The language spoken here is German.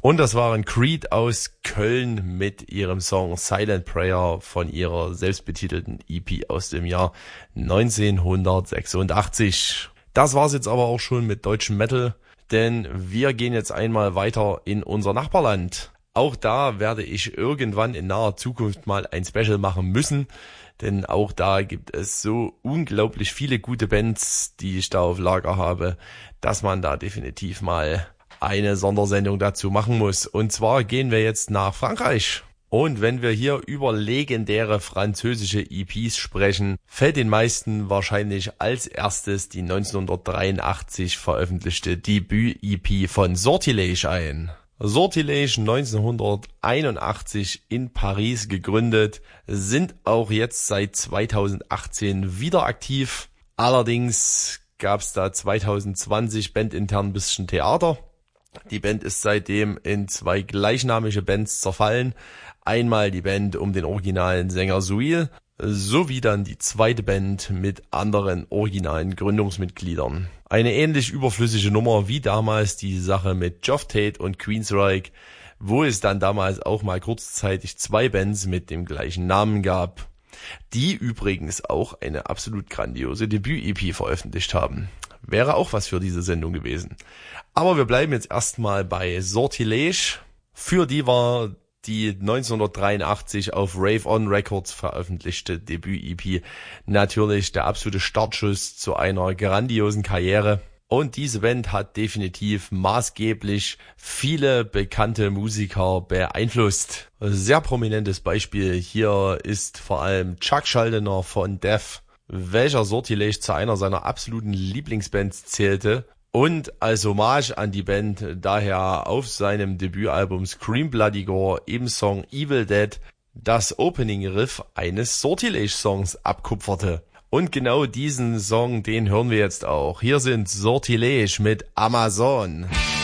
Und das waren Creed aus Köln mit ihrem Song Silent Prayer von ihrer selbstbetitelten EP aus dem Jahr 1986. Das war's jetzt aber auch schon mit deutschem Metal, denn wir gehen jetzt einmal weiter in unser Nachbarland. Auch da werde ich irgendwann in naher Zukunft mal ein Special machen müssen, denn auch da gibt es so unglaublich viele gute Bands, die ich da auf Lager habe, dass man da definitiv mal eine Sondersendung dazu machen muss. Und zwar gehen wir jetzt nach Frankreich. Und wenn wir hier über legendäre französische EPs sprechen, fällt den meisten wahrscheinlich als erstes die 1983 veröffentlichte Debüt-EP von Sortilège ein. Sortilège 1981 in Paris gegründet, sind auch jetzt seit 2018 wieder aktiv. Allerdings gab es da 2020 bandintern ein bisschen Theater. Die Band ist seitdem in 2 gleichnamige Bands zerfallen. Einmal die Band um den originalen Sänger Souil, sowie dann die zweite Band mit anderen originalen Gründungsmitgliedern. Eine ähnlich überflüssige Nummer wie damals die Sache mit Geoff Tate und Queensryche, wo es dann damals auch mal kurzzeitig 2 Bands mit dem gleichen Namen gab, die übrigens auch eine absolut grandiose Debüt-EP veröffentlicht haben. Wäre auch was für diese Sendung gewesen. Aber wir bleiben jetzt erstmal bei Sortilège. Für die war die 1983 auf Rave On Records veröffentlichte Debüt-EP natürlich der absolute Startschuss zu einer grandiosen Karriere. Und diese Band hat definitiv maßgeblich viele bekannte Musiker beeinflusst. Sehr prominentes Beispiel hier ist vor allem Chuck Schuldiner von Death, welcher Sortilège zu einer seiner absoluten Lieblingsbands zählte und als Hommage an die Band daher auf seinem Debütalbum Scream Bloody Gore im Song Evil Dead das Opening-Riff eines Sortilège-Songs abkupferte. Und genau diesen Song, den hören wir jetzt auch. Hier sind Sortilège mit Amazon.